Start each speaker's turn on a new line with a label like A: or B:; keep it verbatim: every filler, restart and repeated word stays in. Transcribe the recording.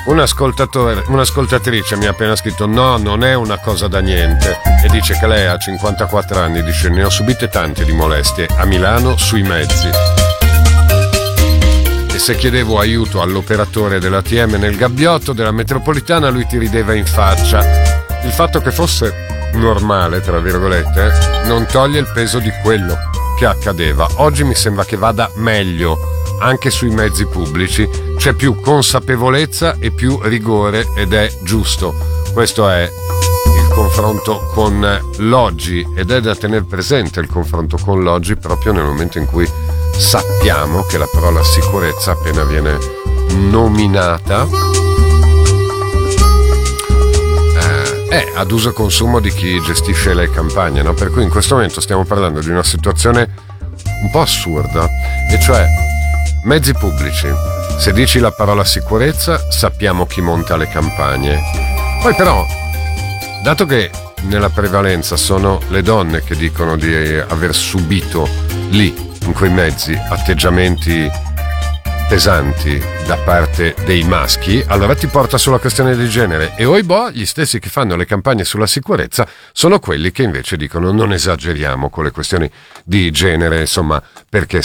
A: Un ascoltatore, un'ascoltatrice mi ha appena scritto no, non è una cosa da niente, e dice che lei ha cinquantaquattro anni, dice ne ho subite tante di molestie a Milano sui mezzi, e se chiedevo aiuto all'operatore dell'A T M nel gabbiotto della metropolitana lui ti rideva in faccia. Il fatto che fosse normale, tra virgolette, non toglie il peso di quello che accadeva. Oggi mi sembra che vada meglio anche sui mezzi pubblici, c'è più consapevolezza e più rigore ed è giusto. Questo è il confronto con l'oggi, ed è da tenere presente il confronto con l'oggi proprio nel momento in cui sappiamo che la parola sicurezza appena viene nominata eh, è ad uso e consumo di chi gestisce le campagne, no? Per cui in questo momento stiamo parlando di una situazione un po' assurda, e cioè mezzi pubblici, se dici la parola sicurezza sappiamo chi monta le campagne. Poi però, dato che nella prevalenza sono le donne che dicono di aver subito lì, in quei mezzi, atteggiamenti pesanti da parte dei maschi, allora ti porta sulla questione di genere, e oibò gli stessi che fanno le campagne sulla sicurezza sono quelli che invece dicono non esageriamo con le questioni di genere, insomma, perché